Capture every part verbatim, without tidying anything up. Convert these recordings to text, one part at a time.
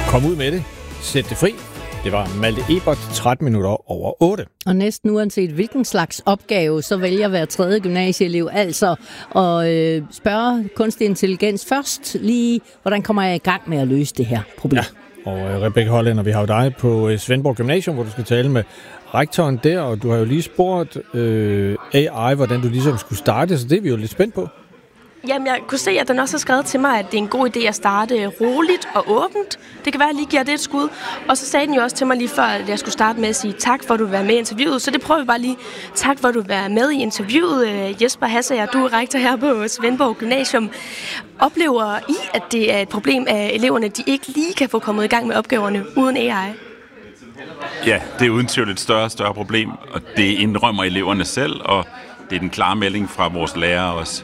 Kom ud med det. Sæt det fri. Det var Malte Ebert, tretten minutter over otte. Og næsten uanset hvilken slags opgave, så vælger hver tredje gymnasieelev altså at øh, spørge kunstig intelligens først lige, hvordan kommer jeg i gang med at løse det her problem. Ja, og øh, Rebecca Hollænder, vi har jo dig på øh, Svendborg Gymnasium, hvor du skal tale med rektoren der, og du har jo lige spurgt øh, A I, hvordan du ligesom skulle starte, så det er vi jo lidt spændt på. Jamen, jeg kunne se, at den også har skrevet til mig, at det er en god idé at starte roligt og åbent. Det kan være, at jeg lige giver det et skud. Og så sagde den jo også til mig lige før, at jeg skulle starte med at sige tak for, at du vil være med i interviewet. Så det prøver vi bare lige. Tak for, at du vil være med i interviewet. Jesper Hassager, du er rektor her på Svendborg Gymnasium. Oplever I, at det er et problem, at eleverne de ikke lige kan få kommet i gang med opgaverne uden A I? Ja, det er uden tvivl et større og større problem, og det indrømmer eleverne selv, og det er den klare melding fra vores lærere også.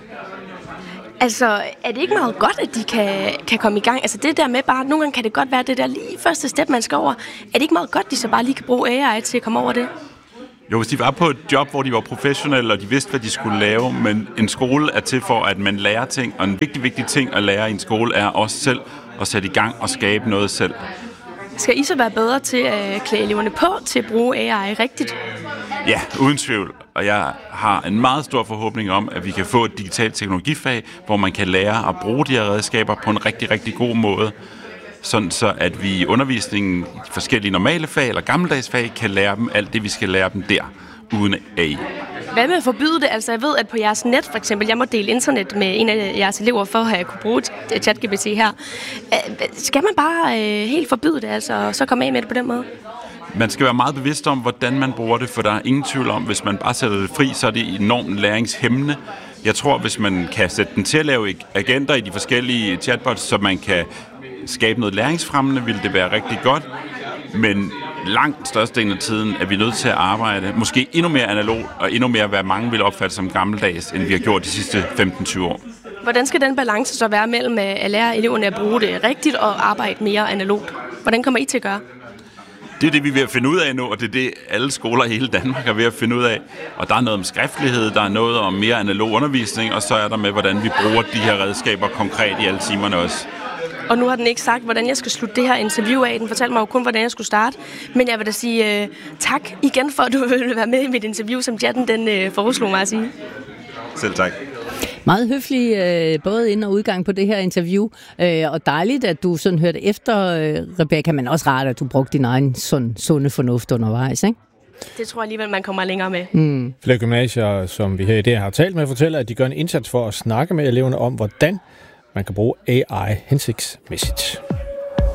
Altså, er det ikke meget godt, at de kan, kan komme i gang? Altså det der med bare, nogle gange kan det godt være det der lige første step, man skal over. Er det ikke meget godt, at de så bare lige kan bruge A I til at komme over det? Jo, hvis de var på et job, hvor de var professionelle, og de vidste, hvad de skulle lave, men en skole er til for, at man lærer ting, og en vigtig, vigtig ting at lære i en skole er også selv at sætte i gang og skabe noget selv. Skal I så være bedre til at klæde eleverne på til at bruge A I rigtigt? Ja, uden tvivl. Og jeg har en meget stor forhåbning om, at vi kan få et digitalt teknologifag, hvor man kan lære at bruge de her redskaber på en rigtig, rigtig god måde. Sådan så, at vi i undervisningen i de forskellige normale fag eller gammeldags fag kan lære dem alt det, vi skal lære dem der, uden A I. Hvad med at forbyde det? Altså, jeg ved, at på jeres net, for eksempel, jeg må dele internet med en af jeres elever, for at jeg kunne bruge ChatGPT her. Skal man bare øh, helt forbyde det, altså, og så komme af med det på den måde? Man skal være meget bevidst om, hvordan man bruger det, for der er ingen tvivl om, hvis man bare sætter det fri, så er det enormt læringshæmmende. Jeg tror, hvis man kan sætte den til at lave agenter i de forskellige chatbots, så man kan skabe noget læringsfremmende, vil det være rigtig godt. Men langt størstedelen af tiden er vi nødt til at arbejde, måske endnu mere analog, og endnu mere, hvad mange vil opfatte som gammeldags, end vi har gjort de sidste femten til tyve år. Hvordan skal den balance så være mellem at lære eleverne at bruge det rigtigt og arbejde mere analogt? Hvordan kommer I til at gøre? Det er det, vi er ved at finde ud af nu, og det er det, alle skoler i hele Danmark er ved at finde ud af. Og der er noget om skriftlighed, der er noget om mere analog undervisning, og så er der med, hvordan vi bruger de her redskaber konkret i alle timerne også. Og nu har den ikke sagt, hvordan jeg skal slutte det her interview af. Den fortalte mig jo kun, hvordan jeg skulle starte. Men jeg vil da sige uh, tak igen for, at du ville være med i mit interview, som chatten den uh, foreslog mig at sige. Selv tak. Meget høflig, øh, både ind- og udgang på det her interview, øh, og dejligt, at du sådan hørte efter, øh, Rebecca, men også rart, at du brugte din egen sund, sunde fornuft undervejs, ikke? Det tror jeg alligevel, man kommer længere med. Mm. Flere gymnasier, som vi her i dag har talt med, fortæller, at de gør en indsats for at snakke med eleverne om, hvordan man kan bruge A I hensigtsmæssigt.